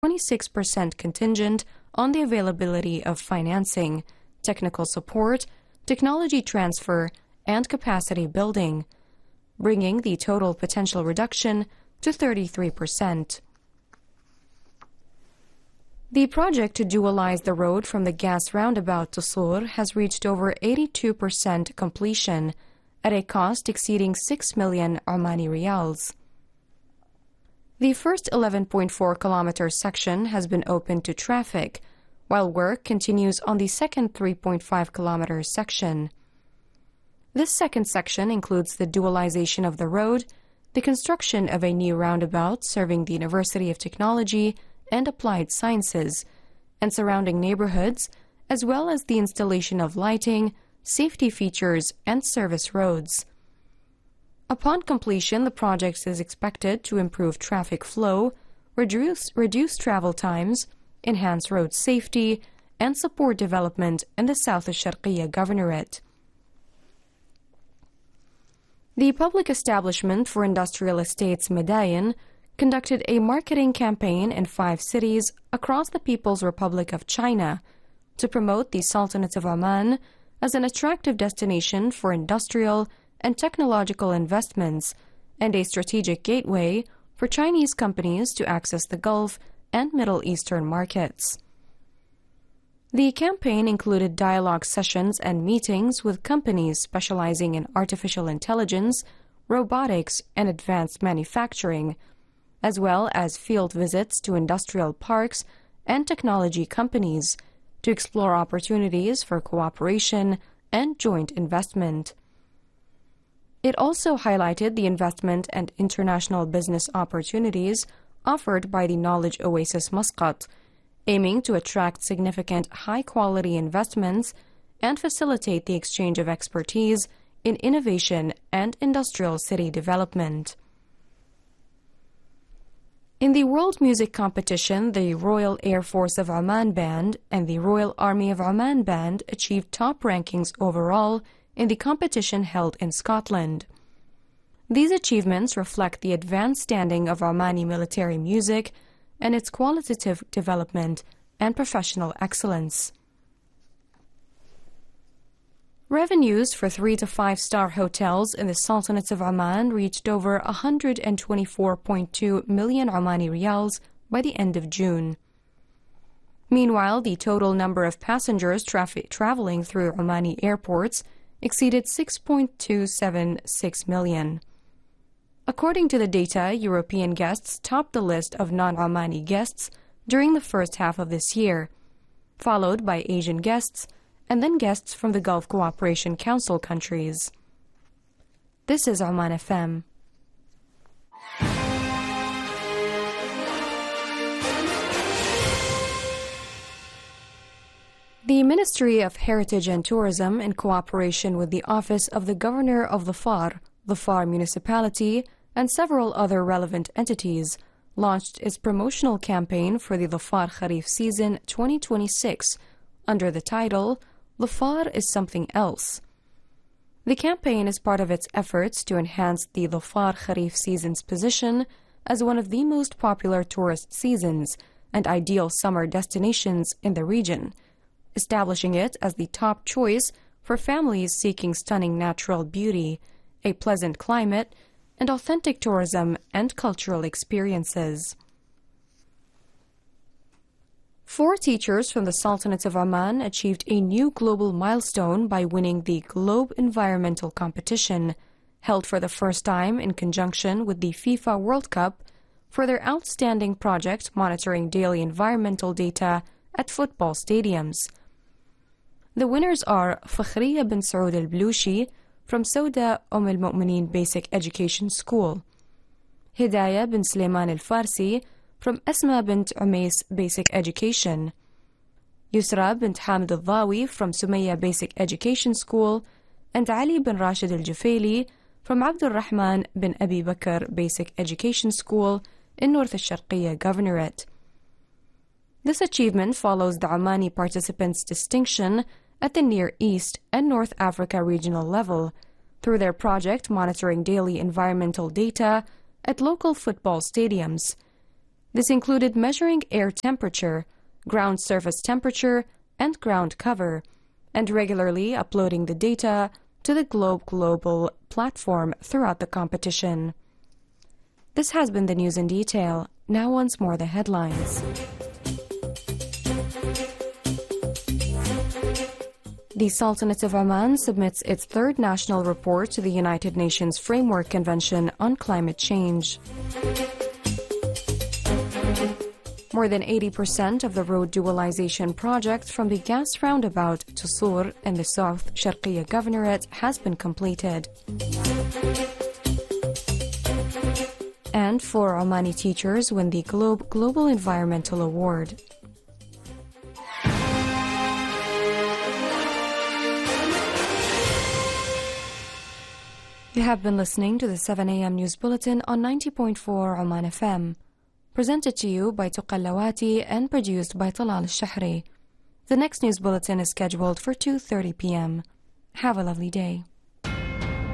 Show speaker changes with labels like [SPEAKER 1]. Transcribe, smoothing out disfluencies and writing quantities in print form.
[SPEAKER 1] 26% contingent on the availability of financing, technical support, technology transfer, and capacity building, bringing the total potential reduction to 33%. The project to dualize the road from the gas roundabout to Sur has reached over 82% completion at a cost exceeding 6 million Omani riyals. The first 11.4-kilometer section has been opened to traffic, while work continues on the second 3.5-kilometer section. This second section includes the dualization of the road, the construction of a new roundabout serving the University of Technology and Applied Sciences and surrounding neighborhoods, as well as the installation of lighting, safety features, and service roads. Upon completion, the project is expected to improve traffic flow, reduce travel times, enhance road safety, and support development in the South al-Sharqiyya Governorate. The Public Establishment for Industrial Estates Medayan conducted a marketing campaign in 5 cities across the People's Republic of China to promote the Sultanate of Oman as an attractive destination for industrial and technological investments and a strategic gateway for Chinese companies to access the Gulf and Middle Eastern markets. The campaign included dialogue sessions and meetings with companies specializing in artificial intelligence, robotics, and advanced manufacturing, as well as field visits to industrial parks and technology companies to explore opportunities for cooperation and joint investment. It also highlighted the investment and international business opportunities offered by the Knowledge Oasis Muscat, aiming to attract significant high-quality investments and facilitate the exchange of expertise in innovation and industrial city development. In the World Music Competition, the Royal Air Force of Oman Band and the Royal Army of Oman Band achieved top rankings overall in the competition held in Scotland. These achievements reflect the advanced standing of Omani military music and its qualitative development and professional excellence. Revenues for 3- to 5-star hotels in the Sultanate of Oman reached over 124.2 million Omani riyals by the end of June. Meanwhile, the total number of passengers traveling through Omani airports exceeded 6.276 million. According to the data, European guests topped the list of non-Omani guests during the first half of this year, followed by Asian guests, and then guests from the Gulf Cooperation Council countries. This is Oman FM. The Ministry of Heritage and Tourism, in cooperation with the Office of the Governor of the Far Municipality, and several other relevant entities, launched its promotional campaign for the Dhafar Kharif season 2026 under the title Dhafar is Something Else. The campaign is part of its efforts to enhance the Dhafar Kharif season's position as one of the most popular tourist seasons and ideal summer destinations in the region, establishing it as the top choice for families seeking stunning natural beauty, a pleasant climate, and authentic tourism and cultural experiences. 4 teachers from the Sultanate of Oman achieved a new global milestone by winning the Globe Environmental Competition, held for the first time in conjunction with the FIFA World Cup, for their outstanding project monitoring daily environmental data at football stadiums. The winners are Fakhriya bin Saud al-Blushi from Sauda al-Mu'mineen Basic Education School, Hidayah bin Sulaiman al-Farsi from Asma bint Umais Basic Education, Yusra bint Hamid al-Dhawi from Sumaya Basic Education School, and Ali bin Rashid al-Jufaili from Abdul Rahman bin Abi Bakr Basic Education School in North al-Sharqiyya Governorate. This achievement follows the Omani participants' distinction at the Near East and North Africa regional level through their project monitoring daily environmental data at local football stadiums, This included measuring air temperature, ground surface temperature, and ground cover, and regularly uploading the data to the Globe Global platform throughout the competition. This has been the news in detail. Now once more the headlines. The Sultanate of Oman submits its third national report to the United Nations Framework Convention on Climate Change. More than 80% of the road dualization project from the gas roundabout to Sur in the South Sharqiya Governorate has been completed. And 4 Omani teachers win the Globe Global Environmental Award. You have been listening to the 7 a.m. News Bulletin on 90.4 Oman FM. Presented to you by Tuqallawati and produced by Talal Al-Shahri. The next news bulletin is scheduled for 2:30 p.m. Have a lovely day.